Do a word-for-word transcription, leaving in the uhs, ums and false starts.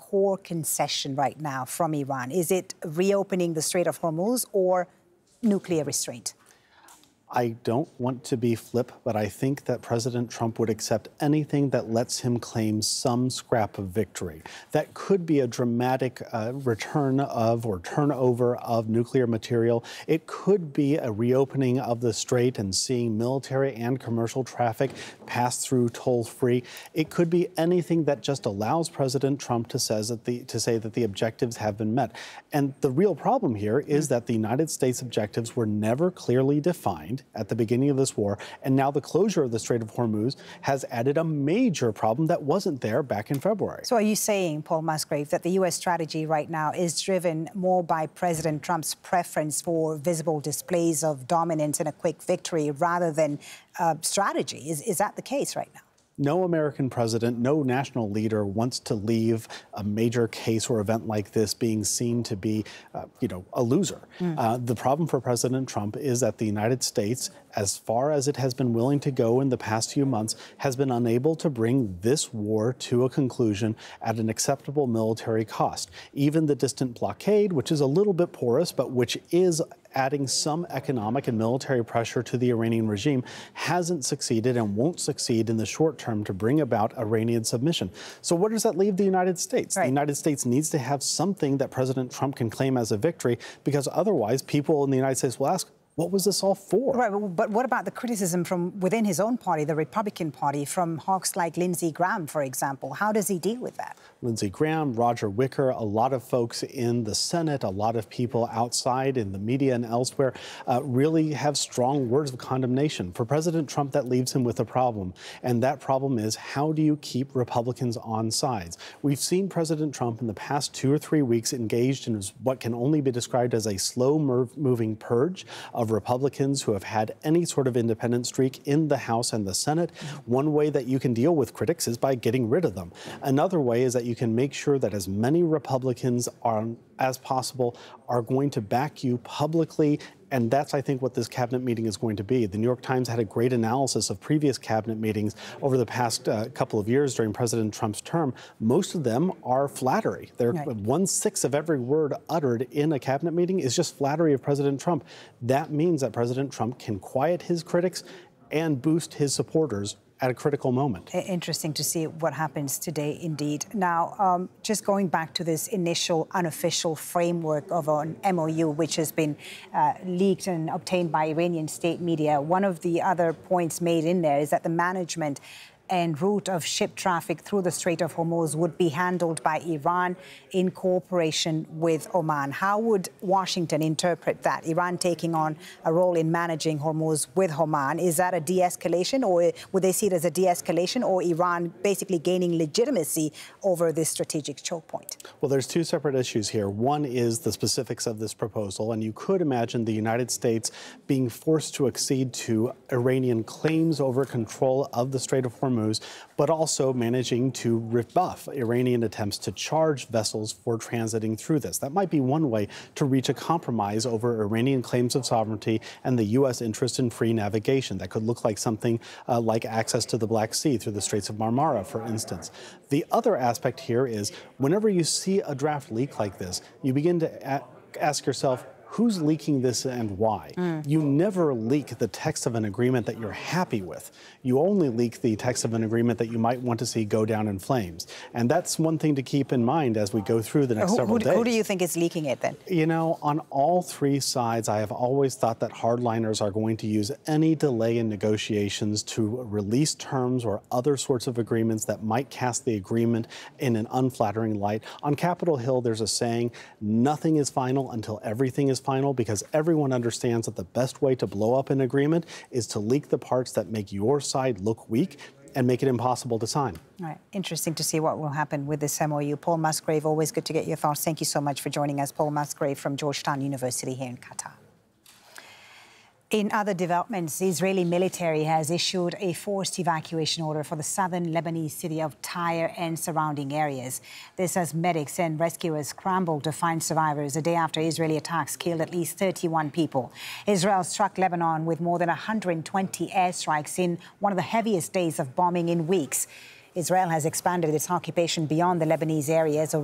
core concession right now from Iran? Is it reopening the Strait of Hormuz or nuclear restraint? I don't want to be flip, but I think that President Trump would accept anything that lets him claim some scrap of victory. That could be a dramatic uh, return of or turnover of nuclear material. It could be a reopening of the strait and seeing military and commercial traffic pass through toll-free. It could be anything that just allows President Trump to, says that the, to say that the objectives have been met. And the real problem here is that the United States objectives were never clearly defined at the beginning of this war, and now the closure of the Strait of Hormuz has added a major problem that wasn't there back in February. So are you saying, Paul Musgrave, that the U S strategy right now is driven more by President Trump's preference for visible displays of dominance and a quick victory rather than uh, strategy? Is, is that the case right now? No American president, no national leader wants to leave a major case or event like this being seen to be, uh, you know, a loser. Mm. Uh, the problem for President Trump is that the United States, as far as it has been willing to go in the past few months, has been unable to bring this war to a conclusion at an acceptable military cost. Even the distant blockade, which is a little bit porous, but which is adding some economic and military pressure to the Iranian regime, hasn't succeeded and won't succeed in the short term to bring about Iranian submission. So where does that leave the United States? Right. The United States needs to have something that President Trump can claim as a victory, because otherwise people in the United States will ask, what was this all for? Right, but what about the criticism from within his own party, the Republican Party, from hawks like Lindsey Graham, for example? How does he deal with that? Lindsey Graham, Roger Wicker, a lot of folks in the Senate, a lot of people outside in the media and elsewhere uh, really have strong words of condemnation. For President Trump, that leaves him with a problem. And that problem is, how do you keep Republicans on sides? We've seen President Trump in the past two or three weeks engaged in what can only be described as a slow-moving purge of Republicans who have had any sort of independent streak in the House and the Senate. One way that you can deal with critics is by getting rid of them. Another way is that you can make sure that as many Republicans are, as possible are going to back you publicly. And that's, I think, what this cabinet meeting is going to be. The New York Times had a great analysis of previous cabinet meetings over the past uh, couple of years during President Trump's term. Most of them are flattery. They're right. One-sixth of every word uttered in a cabinet meeting is just flattery of President Trump. That means that President Trump can quiet his critics and boost his supporters at a critical moment. Interesting to see what happens today, indeed. Now, um, just going back to this initial unofficial framework of an M O U, which has been uh, leaked and obtained by Iranian state media, one of the other points made in there is that the management and route of ship traffic through the Strait of Hormuz would be handled by Iran in cooperation with Oman. How would Washington interpret that? Iran taking on a role in managing Hormuz with Oman. Is that a de-escalation, or would they see it as a de-escalation, or Iran basically gaining legitimacy over this strategic choke point? Well, there's two separate issues here. One is the specifics of this proposal, and you could imagine the United States being forced to accede to Iranian claims over control of the Strait of Hormuz, but also managing to rebuff Iranian attempts to charge vessels for transiting through this. That might be one way to reach a compromise over Iranian claims of sovereignty and the U S interest in free navigation. That could look like something uh, like access to the Black Sea through the Straits of Marmara, for instance. The other aspect here is, whenever you see a draft leak like this, you begin to ask yourself, who's leaking this and why? Mm. You never leak the text of an agreement that you're happy with. You only leak the text of an agreement that you might want to see go down in flames. And that's one thing to keep in mind as we go through the next who, several who, days. Who do you think is leaking it then? You know, on all three sides, I have always thought that hardliners are going to use any delay in negotiations to release terms or other sorts of agreements that might cast the agreement in an unflattering light. On Capitol Hill, there's a saying, nothing is final until everything is final, because everyone understands that the best way to blow up an agreement is to leak the parts that make your side look weak and make it impossible to sign. All right. Interesting to see what will happen with this M O U. Paul Musgrave, always good to get your thoughts. Thank you so much for joining us. Paul Musgrave from Georgetown University here in Qatar. In other developments, the Israeli military has issued a forced evacuation order for the southern Lebanese city of Tyre and surrounding areas. This as medics and rescuers scramble to find survivors a day after Israeli attacks killed at least thirty-one people. Israel struck Lebanon with more than one hundred twenty airstrikes in one of the heaviest days of bombing in weeks. Israel has expanded its occupation beyond the Lebanese areas.